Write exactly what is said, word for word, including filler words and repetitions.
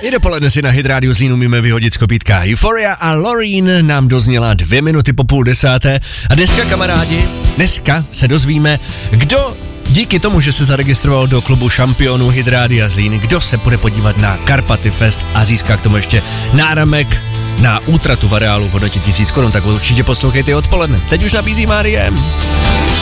I dopoledne si na Hit Radio Zlín umíme vyhodit z kopítka. Euphoria a Loreen nám dozněla dvě minuty po půl desáté. A dneska, kamarádi, dneska se dozvíme, kdo díky tomu, že se zaregistroval do klubu šampionů Hit Radia Zlín, kdo se bude podívat na Karpaty Fest a získá k tomu ještě náramek na útratu v areálu v hodnotě tisíc korun, tak určitě poslouchejte odpoledne. Teď už nabízí Márie.